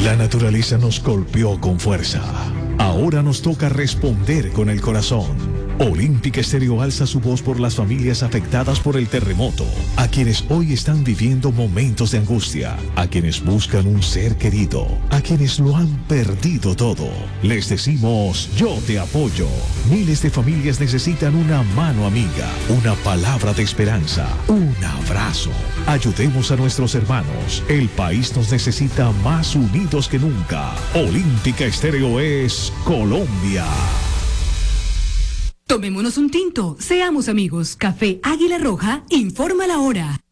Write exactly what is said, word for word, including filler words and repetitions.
La naturaleza nos golpeó con fuerza. Ahora nos toca responder con el corazón. Olímpica Estéreo alza su voz por las familias afectadas por el terremoto, a quienes hoy están viviendo momentos de angustia, a quienes buscan un ser querido, a quienes lo han perdido todo. Les decimos, yo te apoyo. Miles de familias necesitan una mano amiga, una palabra de esperanza, un abrazo. Ayudemos a nuestros hermanos. El país nos necesita más unidos que nunca. Olímpica Estéreo es Colombia. Tomémonos un tinto, seamos amigos. Café Águila Roja, informa la hora.